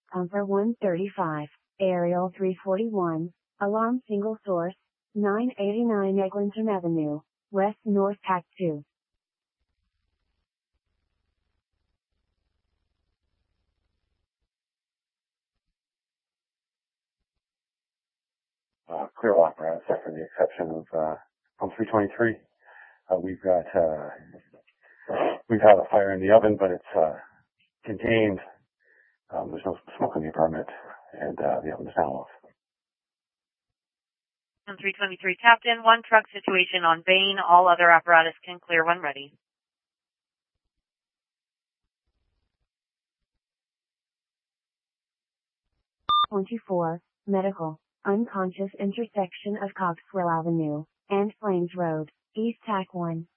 Comfort 135, Aerial 341, Alarm Single Source, 989 Eglinton Avenue, West North Act 2. Clear all apparatus, for the exception of pump 323. We've had a fire in the oven, but it's contained. There's no smoke in the apartment, and the oven is now off. 323 Captain, one truck situation on Bain. All other apparatus can clear when ready. '24, Medical, unconscious intersection of Coxwell Avenue and Flames Road, East Tack 1.